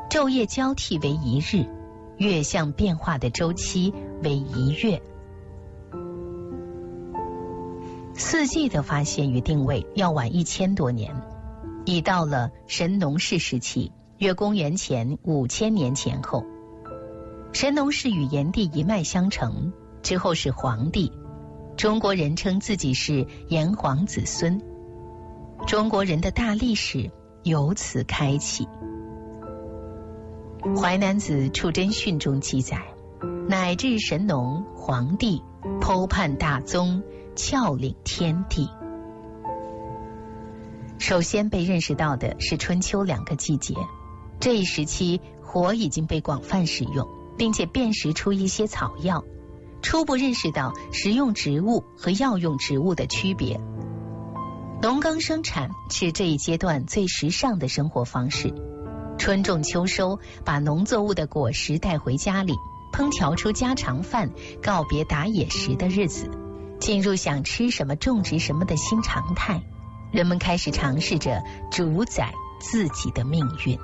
昼夜交替为一日，月相变化的周期为一月。四季的发现与定位要晚1000多年，已到了神农氏时期，约公元前5000年前后。神农氏与炎帝一脉相承，之后是黄帝，中国人称自己是炎黄子孙，中国人的大历史由此开启。淮南子·处真训中记载，乃至神农、黄帝，剖判大宗，翘领天地。首先被认识到的是春秋2个季节，这一时期火已经被广泛使用，并且辨识出一些草药，初步认识到食用植物和药用植物的区别。农耕生产是这一阶段最时尚的生活方式，春种秋收，把农作物的果实带回家里，烹调出家常饭，告别打野食的日子，进入想吃什么种植什么的新常态。人们开始尝试着主宰自己的命运。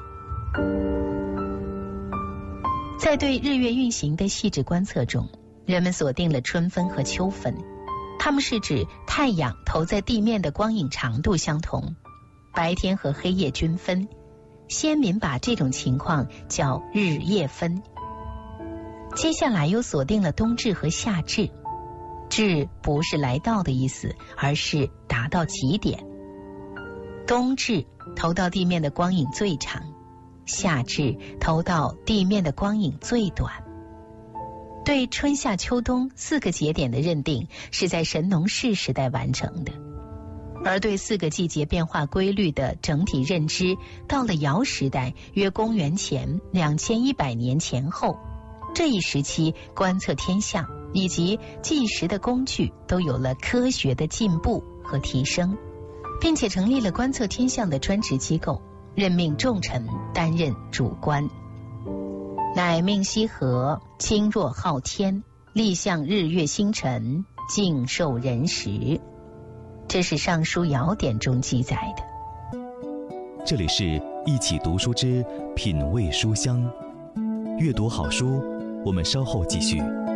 在对日月运行的细致观测中，人们锁定了春分和秋分，它们是指太阳投在地面的光影长度相同，白天和黑夜均分。先民把这种情况叫日夜分。接下来又锁定了冬至和夏至，至不是来到的意思，而是达到极点。冬至投到地面的光影最长，夏至投到地面的光影最短。对春夏秋冬4个节点的认定是在神农氏时代完成的，而对4个季节变化规律的整体认知，到了尧时代，约公元前2100年前后。这一时期观测天象以及计时的工具都有了科学的进步和提升，并且成立了观测天象的专职机构，任命重臣担任主官，乃命羲和清若昊天，立象日月星辰，敬受人时。这是《尚书尧典》中记载的。 这里是一起读书之品味书香，阅读好书，我们稍后继续。